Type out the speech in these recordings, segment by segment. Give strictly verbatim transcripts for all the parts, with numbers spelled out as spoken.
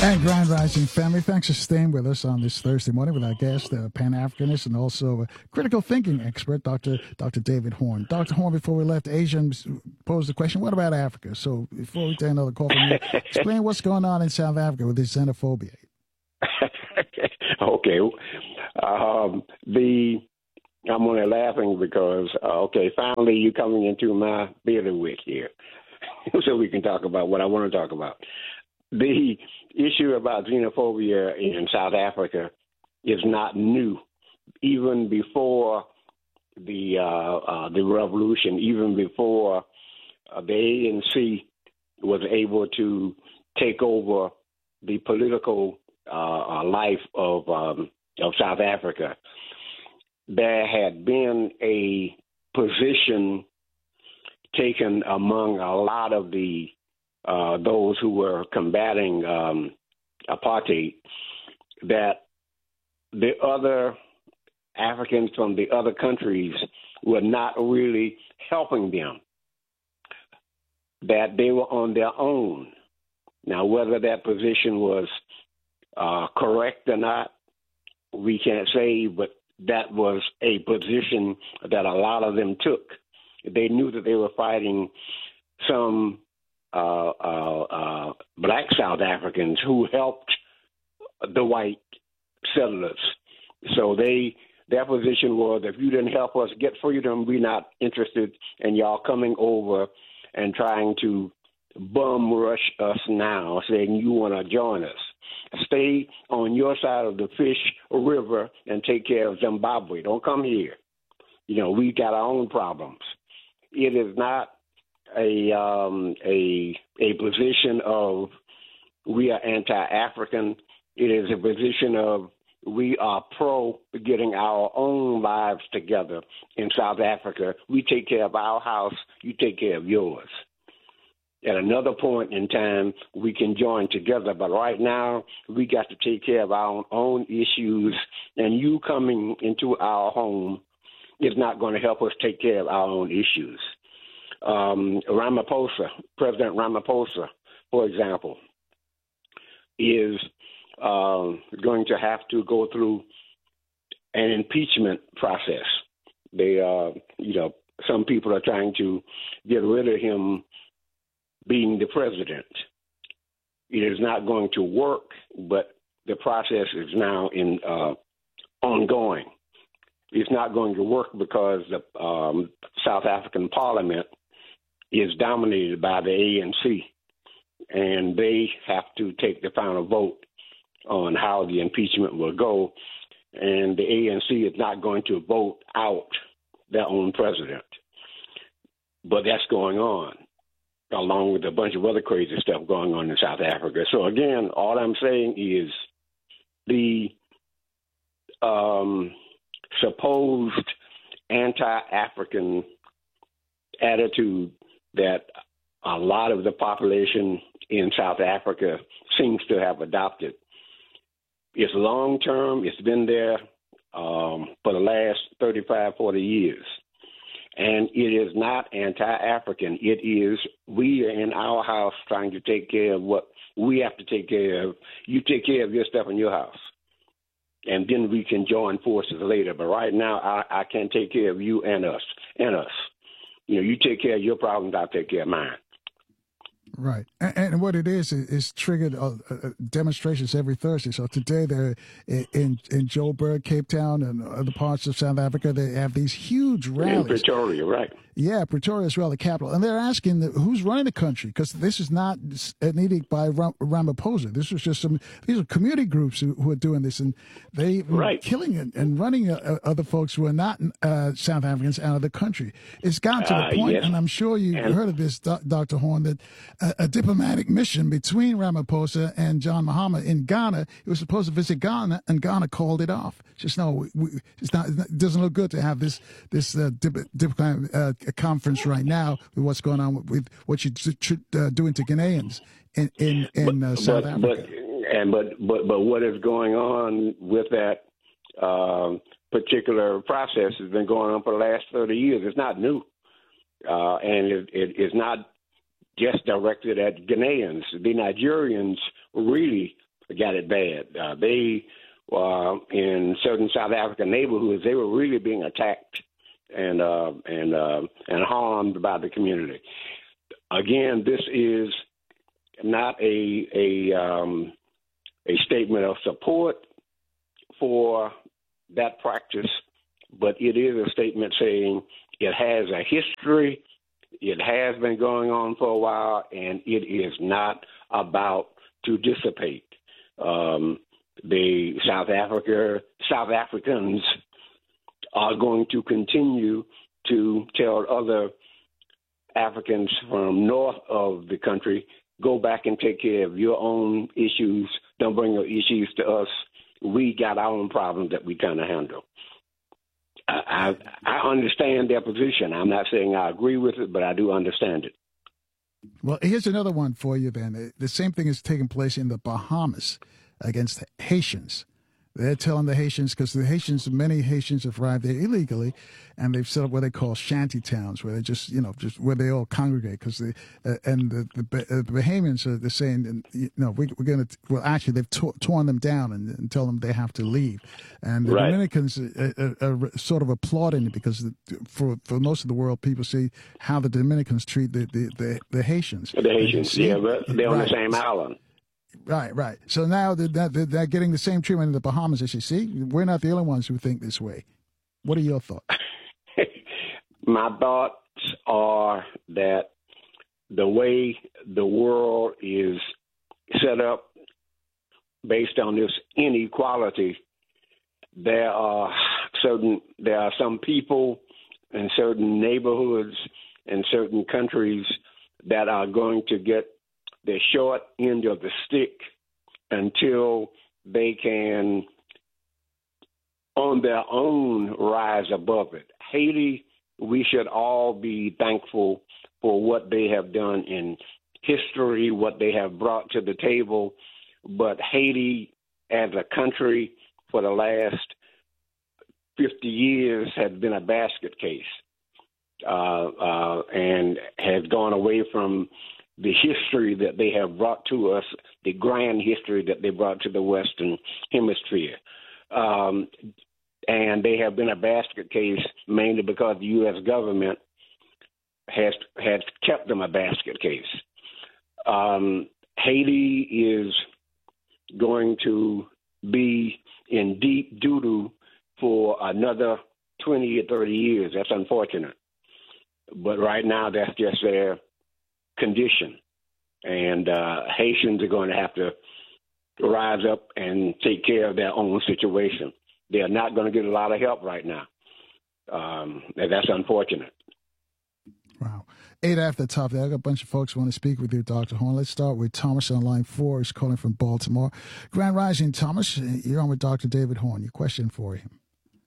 And Grand Rising family, thanks for staying with us on this Thursday morning with our guest, uh, Pan-Africanist and also a critical thinking expert, Doctor Doctor David Horne. Doctor Horne, before we left, Asian posed the question, what about Africa? So before we take another call from you, explain what's going on in South Africa with this xenophobia. Okay. Um, the I'm only laughing because, uh, okay, finally you're coming into my bailiwick here so we can talk about what I want to talk about. The issue about xenophobia in South Africa is not new. Even before the uh, uh, the revolution, even before uh, the A N C was able to take over the political uh, life of um, of South Africa, there had been a position taken among a lot of the Uh, those who were combating um, apartheid, that the other Africans from the other countries were not really helping them, that they were on their own. Now, whether that position was uh, correct or not, we can't say, but that was a position that a lot of them took. They knew that they were fighting some Uh, uh, uh, black South Africans who helped the white settlers. So they their position was, if you didn't help us get freedom, we're not interested in y'all coming over and trying to bum rush us now, saying you want to join us. Stay on your side of the Fish River and take care of Zimbabwe. Don't come here. You know, we got our own problems. It is not a um, a a position of we are anti-African. It is a position of we are pro getting our own lives together in South Africa. We take care of our house. You take care of yours. At another point in time, we can join together. But right now, we got to take care of our own issues. And you coming into our home is not going to help us take care of our own issues. Um, Ramaphosa, President Ramaphosa, for example, is uh, going to have to go through an impeachment process. They, uh, you know, some people are trying to get rid of him being the president. It is not going to work, but the process is now in uh, ongoing. It's not going to work because the um, South African Parliament is dominated by the A N C, and they have to take the final vote on how the impeachment will go, and the A N C is not going to vote out their own president. But that's going on, along with a bunch of other crazy stuff going on in South Africa. So, again, all I'm saying is the um, supposed anti-African attitude that a lot of the population in South Africa seems to have adopted. It's long-term. It's been there um, for the last thirty-five, forty years. And it is not anti-African. It is we are in our house trying to take care of what we have to take care of. You take care of your stuff in your house. And then we can join forces later. But right now, I, I can't take care of you and us and us. You know, you take care of your problems, I'll take care of mine. Right. And, and what it is, is triggered uh, uh, demonstrations every Thursday. So today they're in, in Joburg, Cape Town, and other parts of South Africa. They have these huge rallies. In Pretoria, right. Yeah, Pretoria is well the capital. And they're asking the, who's running the country, because this is not an edict by Ram, Ramaphosa. This was just some, these are community groups who, who are doing this, and they right. are killing and, and running uh, other folks who are not uh, South Africans out of the country. It's gotten to the uh, point, yes. and I'm sure you've and, heard of this, Doctor Horne, that a, a diplomatic mission between Ramaphosa and John Mahama in Ghana, he was supposed to visit Ghana, and Ghana called it off. Just no, we, it's not, it doesn't look good to have this, this uh, dip, diplomatic uh, a conference right now with what's going on with, with what you're uh, doing to Ghanaians in in, in uh, South but, Africa. But, and but but but what is going on with that uh, particular process has been going on for the last thirty years. It's not new, uh, and it, it is not just directed at Ghanaians. The Nigerians really got it bad. Uh, they uh, in certain South African neighborhoods, they were really being attacked and uh, and uh, and harmed by the community. Again, this is not a a um, a statement of support for that practice, but it is a statement saying it has a history, it has been going on for a while, and it is not about to dissipate. Um, the South Africa, South Africans are going to continue to tell other Africans from north of the country, go back and take care of your own issues. Don't bring your issues to us. We got our own problems that we kind of handle. I, I, I understand their position. I'm not saying I agree with it, but I do understand it. Well, here's another one for you, then. The same thing is taking place in the Bahamas against Haitians. They're telling the Haitians, because the Haitians, many Haitians have arrived there illegally, and they've set up what they call shanty towns, where they just, you know, just where they all congregate. Because they uh, and the the, uh, the Bahamians are they're saying, you know, we, we're going to. Well, actually, they've to, torn them down and, and tell them they have to leave. And the right. Dominicans are, are, are sort of applauding it because the, for for most of the world, people see how the Dominicans treat the the, the, the Haitians. The Haitians, see, yeah, but they're on right. the same island. Right, right. So now they're, they're, they're getting the same treatment in the Bahamas as you see. We're not the only ones who think this way. What are your thoughts? My thoughts are that the way the world is set up based on this inequality, there are certain there are some people in certain neighborhoods and certain countries that are going to get the short end of the stick until they can, on their own, rise above it. Haiti, we should all be thankful for what they have done in history, what they have brought to the table. But Haiti, as a country, for the last fifty years, has been a basket case uh, uh, and has gone away from the history that they have brought to us, the grand history that they brought to the Western Hemisphere. Um, and they have been a basket case mainly because the U S government has has kept them a basket case. Um, Haiti is going to be in deep doo-doo for another twenty or thirty years. That's unfortunate. But right now, that's just their condition, and uh, Haitians are going to have to rise up and take care of their own situation. They are not going to get a lot of help right now, um, and that's unfortunate. Wow. Eight after the top there. I got a bunch of folks who want to speak with you, Doctor Horn. Let's start with Thomas on line four. He's calling from Baltimore. Grand Rising, Thomas. You're on with Doctor David Horn. Your question for him.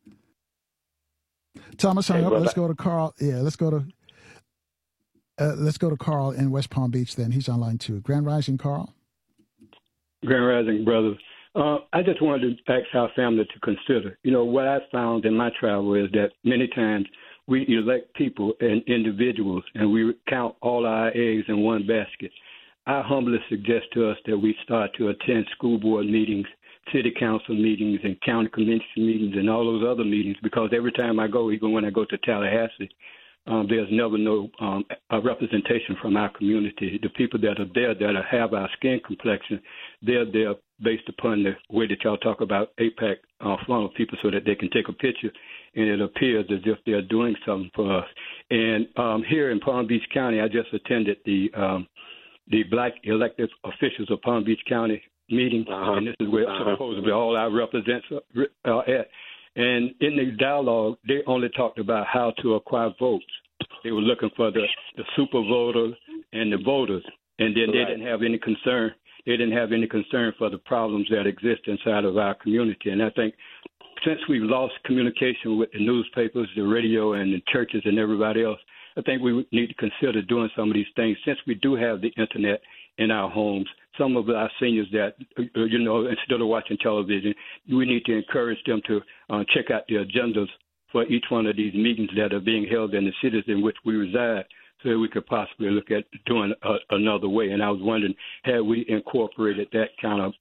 Thomas, hang hey, up. Let's go to Carl. Yeah, let's go to Uh, let's go to Carl in West Palm Beach then. He's on line two. Grand Rising, Carl. Grand Rising, brother. Uh, I just wanted to ask our family to consider, you know, what I found in my travel is that many times we elect people and individuals and we count all our eggs in one basket. I humbly suggest to us that we start to attend school board meetings, city council meetings, and county commission meetings and all those other meetings, because every time I go, even when I go to Tallahassee, Um, there's never no um, a representation from our community. The people that are there that have our skin complexion, they're there based upon the way that y'all talk about AIPAC uh, funnel people so that they can take a picture, and it appears as if they're doing something for us. And um, here in Palm Beach County, I just attended the um, the Black elected officials of Palm Beach County meeting, uh-huh. and this is where uh-huh. supposedly all our representatives are at. And in the dialogue, they only talked about how to acquire votes. They were looking for the, the super voters and the voters. And then they right. didn't have any concern. They didn't have any concern for the problems that exist inside of our community. And I think since we've lost communication with the newspapers, the radio, and the churches and everybody else, I think we need to consider doing some of these things. Since we do have the internet in our homes, some of our seniors that, you know, instead of watching television, we need to encourage them to uh, check out the agendas for each one of these meetings that are being held in the cities in which we reside, so that we could possibly look at doing a, another way. And I was wondering, had we incorporated that kind of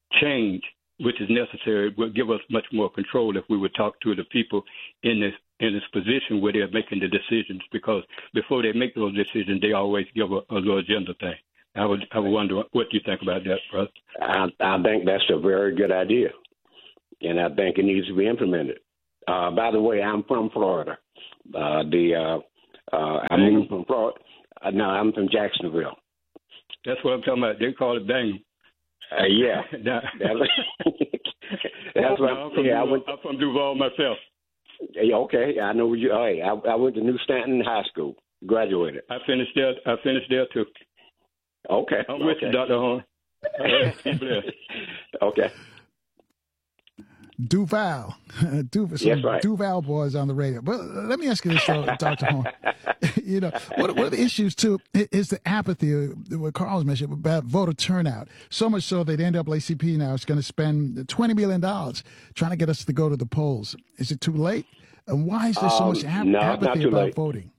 change, which is necessary, will give us much more control if we would talk to the people in this in this position where they're making the decisions. Because before they make those decisions, they always give a, a little agenda thing. I would I would wonder what you think about that, brother. I, I think that's a very good idea, and I think it needs to be implemented. Uh, by the way, I'm from Florida. Uh, the uh, uh, I moved from Florida. Uh, no, I'm from Jacksonville. That's what I'm talking about. They call it bang. Uh, yeah, that's, that's what. I'm from, yeah, Duval, I went, I'm from Duval myself. Okay, I know where you. Hey, I, I went to New Stanton High School. Graduated. I finished there. I finished there too. Okay, I'm with okay. you, Doctor Horn. Okay. Duval, Duval, Yes, right. Duval boys on the radio. But let me ask you this, though, Doctor Horn. You know, what, what are the issues too? Is the apathy, what Carl's mentioned about voter turnout? So much so that the N double A C P now is going to spend twenty million dollars trying to get us to go to the polls. Is it too late? And why is there so um, much ap- no, apathy about late. voting?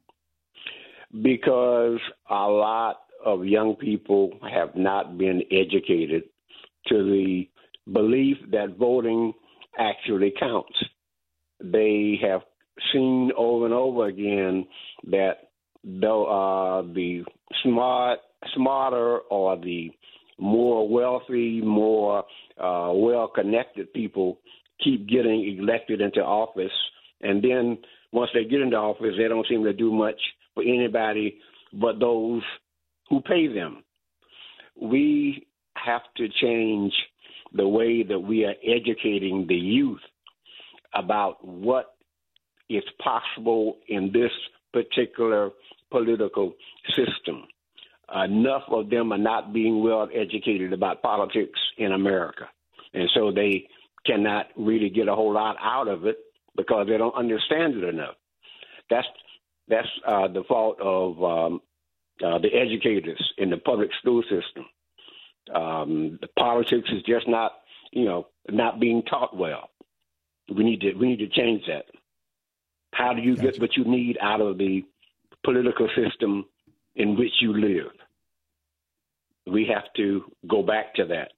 Because a lot of young people have not been educated to the belief that voting actually counts. They have seen over and over again that though uh, the smart, smarter or the more wealthy, more uh, well-connected people keep getting elected into office, and then once they get into office, they don't seem to do much for anybody but those who pay them. We have to change the way that we are educating the youth about what is possible in this particular political system. Enough of them are not being well educated about politics in America, and so they cannot really get a whole lot out of it because they don't understand it enough. That's that's uh, the fault of um, uh, the educators in the public school system. Um, the politics is just not, you know, not being taught well. We need to we need to change that. How do you Gotcha. get what you need out of the political system in which you live? We have to go back to that.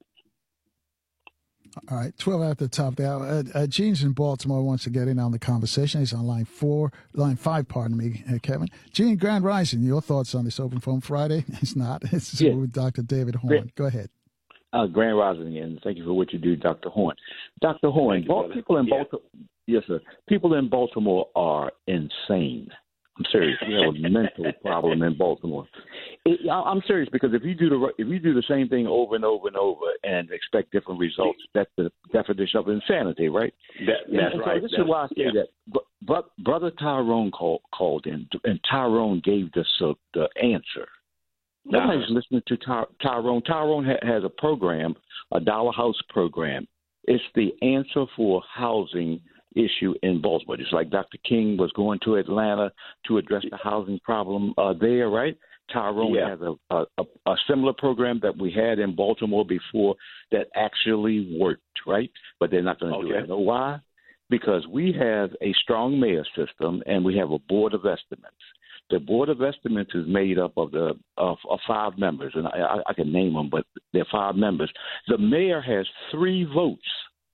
All right, twelve after the top there. Uh, uh, Gene's in Baltimore wants to get in on the conversation. He's on line four, line five, pardon me, uh, Kevin. Gene, Grand Rising, your thoughts on this Open Phone Friday? It's not. It's yeah. with Doctor David Horn. Go ahead. Uh, Grand Rising, and thank you for what you do, Doctor Horn. Doctor Horn, you, people in yeah. Baltimore, yes, sir. People in Baltimore are insane. I'm serious. We have a mental problem in Baltimore. It, I'm serious because if you do the if you do the same thing over and over and over and expect different results, that's the definition of insanity, right? That, that's and, and right. So this that's, is why I say yeah. that. But Brother Tyrone call, called in, and Tyrone gave us uh, the answer. Nobody's uh, listening to Ty- Tyrone. Tyrone ha- has a program, a Dollar House program. It's the answer for housing issue in Baltimore. Just like Doctor King was going to Atlanta to address the housing problem uh, there, right? Tyrone yeah. has a, a, a similar program that we had in Baltimore before that actually worked, right? But they're not going to okay. do it. You know why? Because we have a strong mayor system and we have a board of estimates. The Board of Estimates is made up of the of, of five members, and I, I can name them, but they're five members. The mayor has three votes.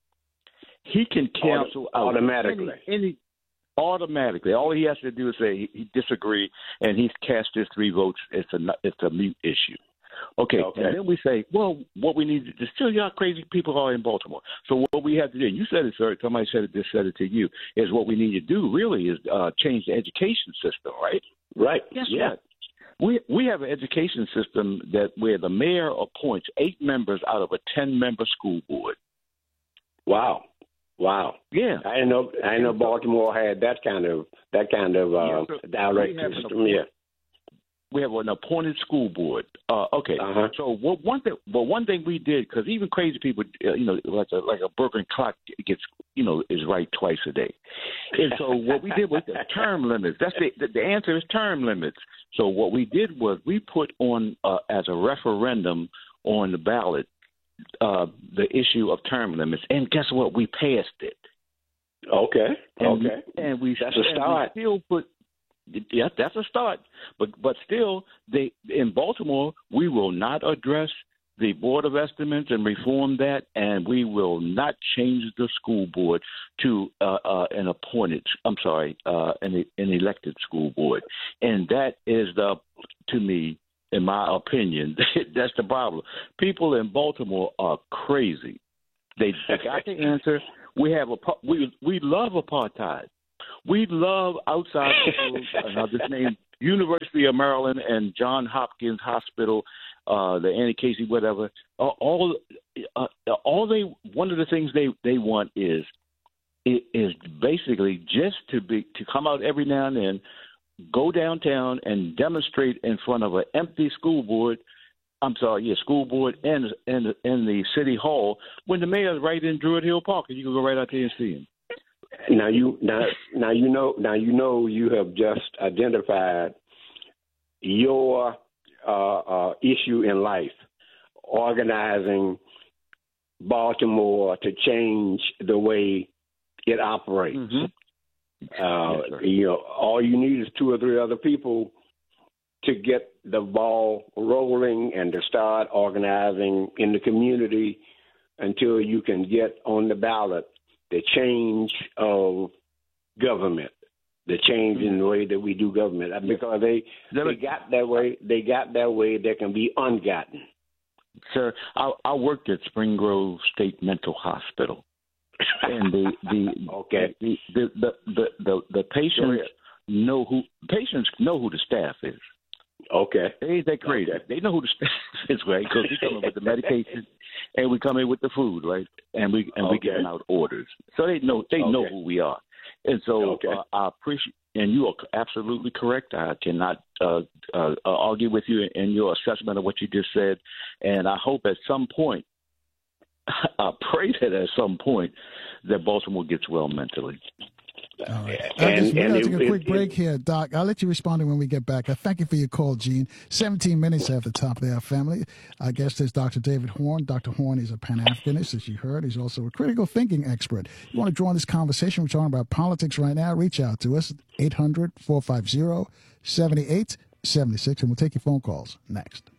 He can cancel Auto- automatically. Any, any automatically. All he has to do is say he, he disagree, and he's cast his three votes. It's a it's a mute issue. Okay, okay. And then we say, well, what we need to still y'all crazy people are in Baltimore. So what we have to do, you said it, sir. Somebody said it, just said it to you. Is what we need to do really is uh, change the education system, right? Right. Guess yeah. what? We we have an education system that where the mayor appoints eight members out of a ten member school board. Wow. Wow. Yeah. I didn't know I didn't know Baltimore had that kind of that kind of uh, yeah, so direct system. Yeah. We have an appointed school board. Uh, okay, uh-huh. so what one thing, well, one thing we did, because even crazy people, uh, you know, like a like a broken clock gets, you know, is right twice a day. And so what we did was the term limits. That's the, the the answer is term limits. So what we did was we put on uh, as a referendum on the ballot uh, the issue of term limits, and guess what? We passed it. Okay. And, okay. And we that's a start. We still put. Yeah, that's a start. But but still, they in Baltimore, we will not address the Board of Estimates and reform that, and we will not change the school board to uh, uh, an appointed, I'm sorry, uh, an, an elected school board. And that is the, to me, in my opinion, that's the problem. People in Baltimore are crazy. They, they got the answer. We have a we we love apartheid. We love outside schools. uh, this name University of Maryland and John Hopkins Hospital, uh, the Annie Casey, whatever. Uh, all uh, all they one of the things they, they want is is basically just to be to come out every now and then, go downtown and demonstrate in front of an empty school board. I'm sorry, yeah, school board and and in the city hall when the mayor's right in Druid Hill Park, and you can go right out there and see him. Now you now now you know now you know you have just identified your uh, uh, issue in life, organizing Baltimore to change the way it operates. Mm-hmm. Uh, yes, you know, all you need is two or three other people to get the ball rolling and to start organizing in the community until you can get on the ballot the change of government, the change in the way that we do government. Because they they got that way, they got that way that can be ungotten. Sir, I, I worked at Spring Grove State Mental Hospital. And the the okay the the the the, the, the patients know who patients know who the staff is. Okay, they ain't that crazy. Okay. They know who the staff is, right? Because we come in with the medication, and we come in with the food, right? And we and okay. we giving out orders, so they know they okay. know who we are. And so okay. uh, I appreciate, and you are absolutely correct. I cannot uh, uh, argue with you in your assessment of what you just said. And I hope at some point, I pray that at some point that Baltimore gets well mentally. All right. And, just, we're going to take a quick it, break it, here, Doc. I'll let you respond when we get back. I thank you for your call, Gene. seventeen minutes after the top of our family. Our guest is Doctor David Horn. Doctor Horn is a Pan-Africanist, as you heard. He's also a critical thinking expert. You want to join this conversation? We're talking about politics right now. Reach out to us, eight hundred, four five zero, seven eight seven six, and we'll take your phone calls next.